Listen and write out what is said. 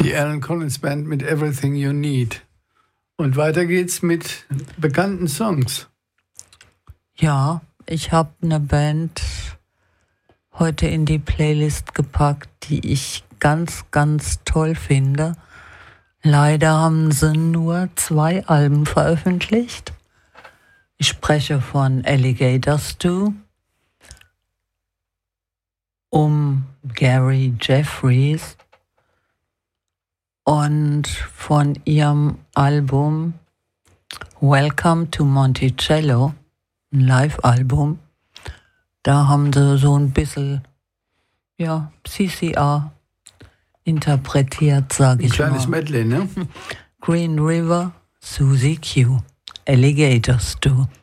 Die Alan Collins Band mit Everything You Need. Und weiter geht's mit bekannten Songs. Ja, ich habe eine Band heute in die Playlist gepackt, die ich ganz, ganz toll finde. Leider haben sie nur 2 Alben veröffentlicht. Ich spreche von Alligator Stew um Gary Jeffries und von ihrem Album Welcome to Monticello, ein Live-Album. Da haben sie so ein bisschen, ja, CCR interpretiert, sage ich mal. Ein kleines Medley, ne? Green River, Susie Q, Alligator Stew.